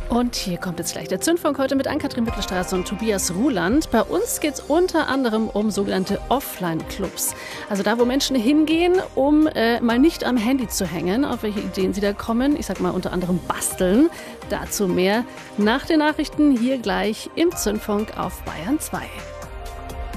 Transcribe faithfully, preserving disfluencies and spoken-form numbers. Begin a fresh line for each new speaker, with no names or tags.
Und hier kommt jetzt gleich der Zündfunk heute mit Ann-Kathrin Mittelstraße und Tobias Ruland. Bei uns geht es unter anderem um sogenannte Offline-Clubs. Also da, wo Menschen hingehen, um äh, mal nicht am Handy zu hängen. Auf welche Ideen sie da kommen. Ich sag mal unter anderem basteln. Dazu mehr nach den Nachrichten hier gleich im Zündfunk auf Bayern zwei.